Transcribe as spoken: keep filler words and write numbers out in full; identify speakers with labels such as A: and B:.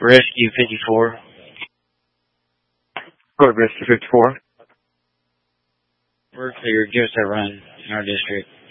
A: Rescue fifty-four.
B: Code Rescue fifty-four.
A: We're cleared. Give us a run in our district.